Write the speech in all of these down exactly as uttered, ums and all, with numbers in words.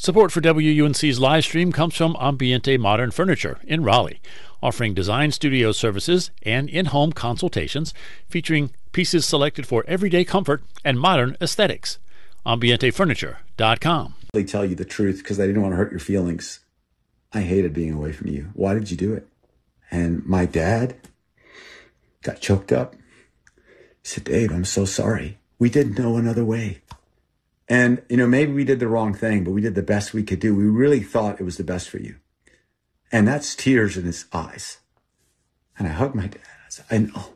Support for W U N C's live stream comes from Ambiente Modern Furniture in Raleigh, offering design studio services and in-home consultations featuring pieces selected for everyday comfort and modern aesthetics. ambiente furniture dot com. They tell you the truth because I didn't want to hurt your feelings. I hated being away from you. Why did you do it? And my dad got choked up. He said, Dave, I'm so sorry. We didn't know another way. And, you know, maybe we did the wrong thing, but we did the best we could do. We really thought it was the best for you. And that's tears in his eyes. And I hugged my dad. I said, I know.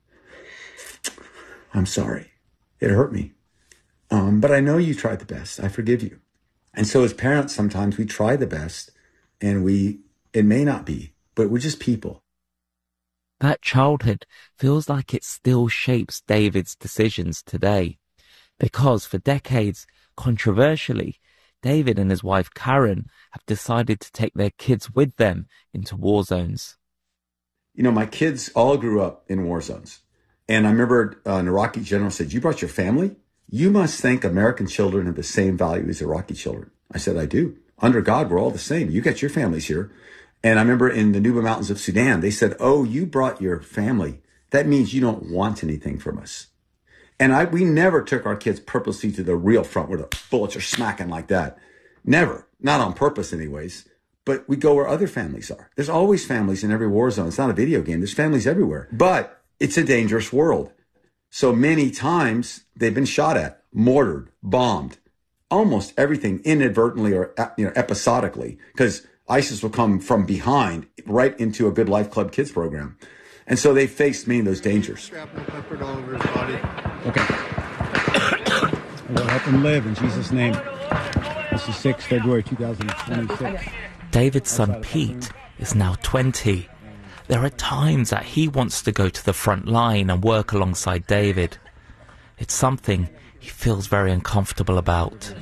I'm sorry. It hurt me. Um, but I know you tried the best. I forgive you. And so as parents, sometimes we try the best and we, it may not be, but we're just people. That childhood feels like it still shapes David's decisions today. Because for decades, controversially, David and his wife Karen have decided to take their kids with them into war zones. You know, my kids all grew up in war zones. And I remember uh, an Iraqi general said, you brought your family? You must think American children have the same value as Iraqi children. I said, I do. Under God, we're all the same. You got your families here. And I remember in the Nuba Mountains of Sudan, they said, oh, you brought your family. That means you don't want anything from us. And I, we never took our kids purposely to the real front where the bullets are smacking like that. Never. Not on purpose anyways. But we go where other families are. There's always families in every war zone. It's not a video game. There's families everywhere. But it's a dangerous world. So many times they've been shot at, mortared, bombed, almost everything inadvertently or, you know, episodically, because ISIS will come from behind right into a Good Life Club Kids program. And so they faced many of those dangers. Shrapnel peppered all over his body. Okay. We'll help him live in Jesus' name. This is sixth of February two thousand twenty-six. David's son Pete is now twenty. There are times that he wants to go to the front line and work alongside David. It's something he feels very uncomfortable about.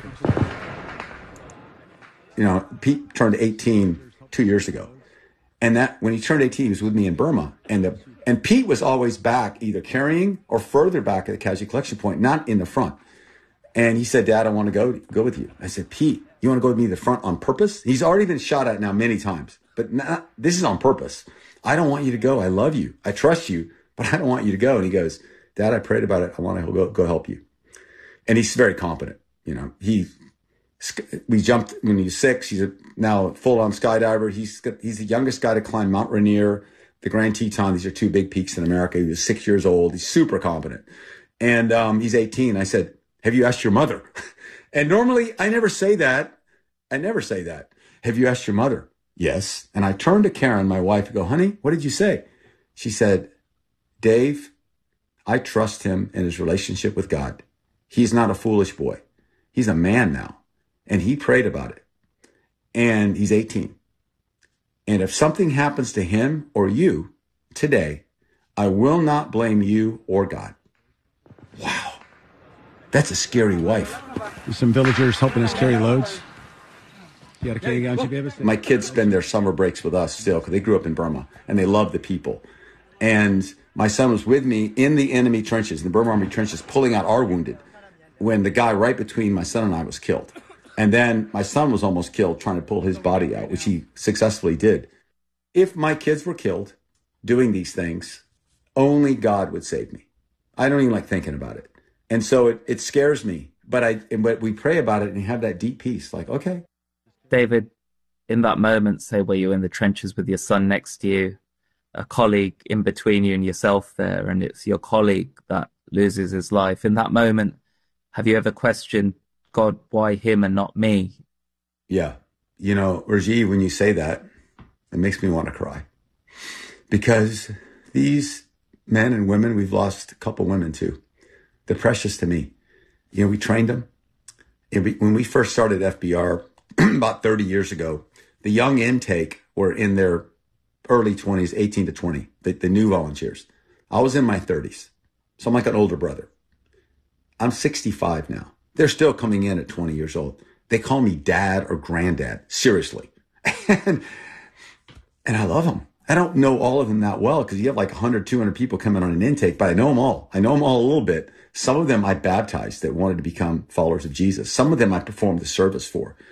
You know, Pete turned eighteen two years ago. And that when he turned eighteen, he was with me in Burma. And the, and Pete was always back, either carrying or further back at the casualty collection point, not in the front. And he said, Dad, I want to go, go with you. I said, Pete, you want to go with me to the front on purpose? He's already been shot at now many times, but not, this is on purpose. I don't want you to go. I love you. I trust you, but I don't want you to go. And he goes, Dad, I prayed about it. I want to go, go help you. And he's very competent. You know, he, we jumped when he was six. He's a, now a full-on skydiver. He's he's the youngest guy to climb Mount Rainier, the Grand Teton. These are two big peaks in America. He was six years old. He's super competent. And um, he's eighteen. I said, have you asked your mother? And normally I never say that. I never say that. Have you asked your mother? Yes. And I turned to Karen, my wife, and go, honey, what did you say? She said, Dave, I trust him in his relationship with God. He's not a foolish boy. He's a man now. And he prayed about it. And he's eighteen. And if something happens to him or you today, I will not blame you or God. Wow. That's a scary wife. There's some villagers helping us carry loads. You gotta carry on, My kids spend their summer breaks with us still because they grew up in Burma and they love the people. And my son was with me in the enemy trenches, in the Burma Army trenches, pulling out our wounded when the guy right between my son and I was killed. And then my son was almost killed trying to pull his body out, which he successfully did. If my kids were killed doing these things, only God would save me. I don't even like thinking about it. And so it, it scares me. But I, but we pray about it and have that deep peace. Like, okay. David, in that moment, say where you're in the trenches with your son next to you, a colleague in between you and yourself there, and it's your colleague that loses his life. In that moment, have you ever questioned, God, why him and not me? Yeah. You know, Rajiv, when you say that, it makes me want to cry. Because these men and women, we've lost a couple women too. They're precious to me. You know, we trained them. When we first started F B R about thirty years ago, the young intake were in their early twenties, eighteen to twenty, the, the new volunteers. I was in my thirties. So I'm like an older brother. I'm sixty-five now. They're still coming in at twenty years old. They call me dad or granddad. Seriously. and, and I love them. I don't know all of them that well because you have like one hundred, two hundred people coming on an intake, but I know them all. I know them all a little bit. Some of them I baptized that wanted to become followers of Jesus. Some of them I performed the service for.